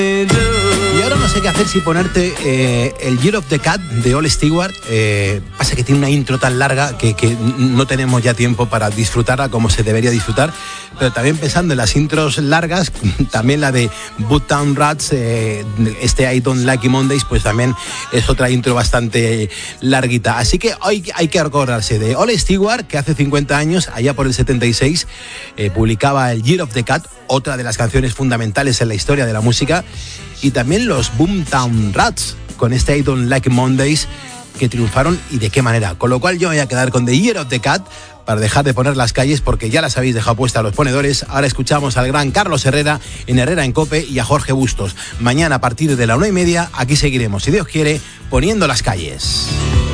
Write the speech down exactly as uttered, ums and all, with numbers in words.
Y ahora no sé qué hacer si ponerte eh, el Year of the Cat de All Stewart. Eh, pasa que tiene una intro tan larga que, que no tenemos ya tiempo para disfrutarla como se debería disfrutar. Pero también pensando en las intros largas, también la de Boomtown Rats, eh, este I Don't Like Mondays, pues también es otra intro bastante larguita. Así que hoy hay que acordarse de All Stewart, que hace cincuenta años, allá por el setenta y seis, eh, publicaba el Year of the Cat, otra de las canciones fundamentales en la historia de la música, y también los Boomtown Rats con este I Don't Like Mondays, que triunfaron y de qué manera. Con lo cual yo me voy a quedar con The Year of the Cat para dejar de poner las calles, porque ya las habéis dejado puestas a los ponedores. Ahora escuchamos al gran Carlos Herrera en Herrera en Cope y a Jorge Bustos. Mañana a partir de la una y media aquí seguiremos, si Dios quiere, poniendo las calles.